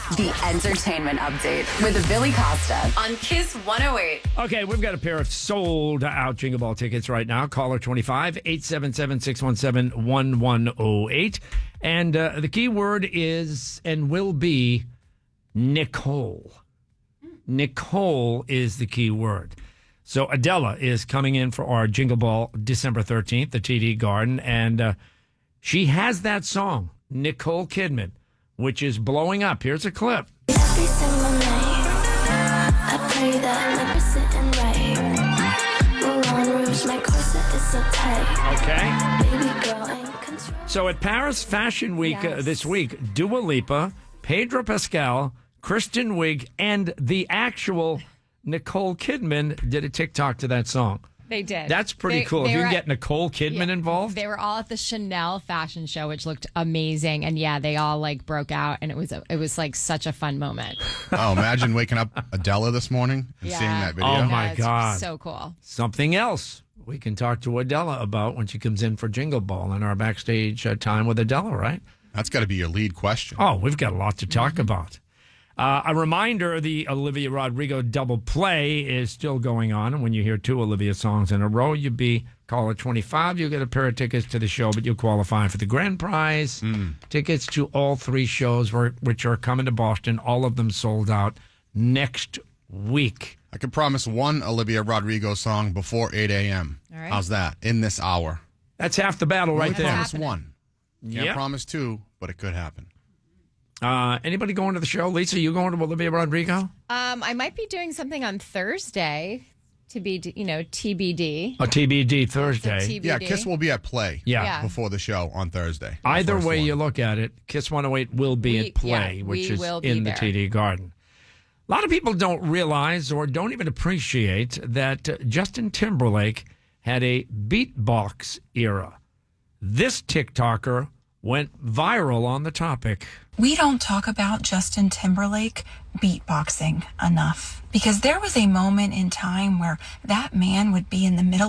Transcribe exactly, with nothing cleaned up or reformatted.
The Entertainment Update with Billy Costa on Kiss one oh eight. Okay, we've got a pair of sold-out Jingle Ball tickets right now. Caller twenty-five, eight seven seven, six one seven, one one oh eight. And uh, the key word is and will be Nicole. Nicole is the key word. So Adela is coming in for our Jingle Ball December thirteenth, the T D Garden, and uh, she has that song, Nicole Kidman, which is blowing up. Here's a clip. Every single night, I pray that I'm sitting right. Moulin Rouge, my corset is so tight. Okay. Baby girl ain't control. So at Paris Fashion Week uh, Yes. this week, Dua Lipa, Pedro Pascal, Kristen Wiig, and the actual Nicole Kidman did a TikTok to that song. They did. That's pretty They- cool. they If you were can at- get Nicole Kidman Yeah. involved. They were all at the Chanel fashion show, which looked amazing, and yeah, they all like broke out, and it was it was like such a fun moment. Oh, imagine waking up Adela this morning and Yeah. seeing that video. Oh, my Yeah, it's God. so cool. Something else we can talk to Adela about when she comes in for Jingle Ball in our backstage uh, time with Adela, right? That's got to be your lead question. Oh, we've got a lot to talk about. Uh, a reminder, the Olivia Rodrigo double play is still going on. And when you hear two Olivia songs in a row, you be caller twenty-five. You get a pair of tickets to the show, but you qualify for the grand prize. Tickets to all three shows, were- which are coming to Boston. All of them sold out next week. I can promise one Olivia Rodrigo song before eight a.m. All right. How's that? In this hour. That's half the battle right Only there. promise happening. one. Can't Yep. promise two, but it could happen. Uh, anybody going to the show? Lisa, you going to Olivia Rodrigo? Um, I might be doing something on Thursday to be, you know, T B D. A T B D Thursday. T B D. Yeah, Kiss will be at play Yeah. Yeah. before the show on Thursday. The Either first way one. you look at it, Kiss one oh eight will be We- at play, yeah, which we is will be in the there. T D Garden. A lot of people don't realize or don't even appreciate that uh, Justin Timberlake had a beatbox era. This TikToker went viral on the topic. We don't talk about Justin Timberlake beatboxing enough because there was a moment in time where that man would be in the middle